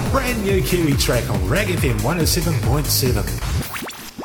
brand new Kiwi track on Rag FM 107.7.